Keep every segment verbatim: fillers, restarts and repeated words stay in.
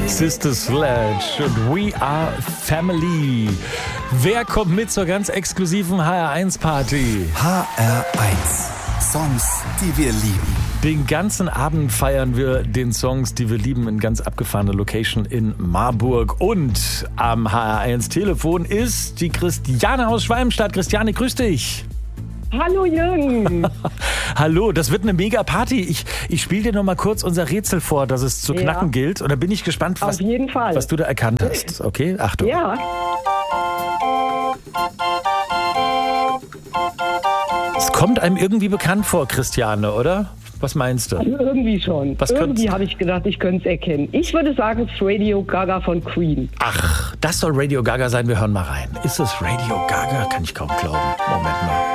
Sister Sledge und We Are Family. Wer kommt mit zur ganz exklusiven H R eins Party? H R eins. Songs, die wir lieben. Den ganzen Abend feiern wir den Songs, die wir lieben, in ganz abgefahrener Location in Marburg. Und am H R eins Telefon ist die Christiane aus Schwalmstadt. Christiane, grüß dich. Hallo Jürgen. Hallo, das wird eine mega Party. Ich, ich spiele dir noch mal kurz unser Rätsel vor, das es zu knacken ja. gilt. Und da bin ich gespannt, was, Auf jeden Fall. was du da erkannt hast. Okay, Achtung. Ja. Es kommt einem irgendwie bekannt vor, Christiane, oder? Was meinst du? Also irgendwie schon. Was irgendwie habe ich gedacht, ich könnte es erkennen. Ich würde sagen, es ist Radio Gaga von Queen. Ach, das soll Radio Gaga sein. Wir hören mal rein. Ist es Radio Gaga? Kann ich kaum glauben. Moment mal.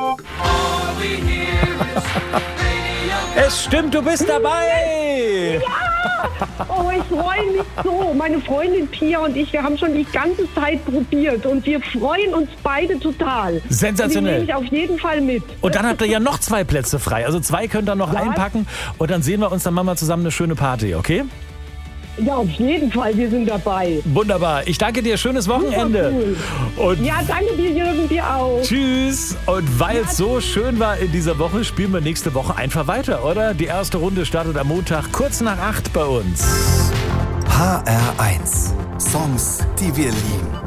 Es stimmt, du bist dabei! Ja! Oh, ich freue mich so. Meine Freundin Pia und ich, wir haben schon die ganze Zeit probiert und wir freuen uns beide total. Sensationell. Die nehme ich auf jeden Fall mit. Und dann habt ihr ja noch zwei Plätze frei. Also zwei könnt ihr noch ja. einpacken und dann sehen wir uns dann mal zusammen eine schöne Party, okay? Ja, auf jeden Fall, wir sind dabei. Wunderbar. Ich danke dir. Schönes Wochenende. Cool. Und ja, danke dir, Jürgen, dir auch. Tschüss. Und weil es so schön war in dieser Woche, spielen wir nächste Woche einfach weiter, oder? Die erste Runde startet am Montag kurz nach acht bei uns. H R eins. Songs, die wir lieben.